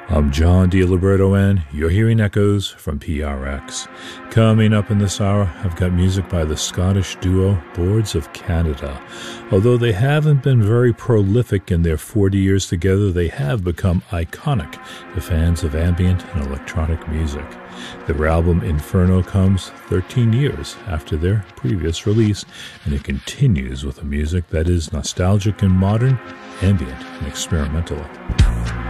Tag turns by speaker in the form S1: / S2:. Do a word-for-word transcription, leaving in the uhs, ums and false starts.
S1: I'm John DiLiberto, and you're hearing Echoes from P R X. Coming up in this hour, I've got music by the Scottish duo Boards of Canada. Although they haven't been very prolific in their forty years together, they have become iconic to fans of ambient and electronic music. Their album Inferno comes thirteen years after their previous release, and it continues with a music that is nostalgic and modern, ambient and experimental.